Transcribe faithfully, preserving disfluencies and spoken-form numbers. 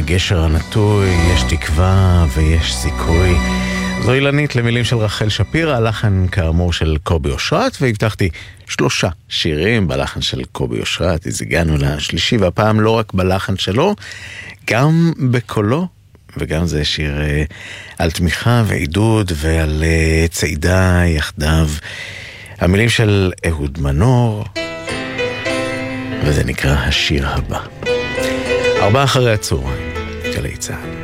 הגשר הנטוי, יש תקווה ויש סיכוי. זו אילנית למילים של רחל שפירא, הלחן כאמור של קובי אושרת, והבטחתי שלושה שירים בלחן של קובי אושרת. אז הגענו לשלישי, והפעם לא רק בלחן שלו, גם בקולו, וגם זה שיר על תמיכה ועידוד ועל צעידה יחדיו. המילים של אהוד מנור, וזה נקרא השיר הבא. ארבע אחרי הצהריים, גלי צהל.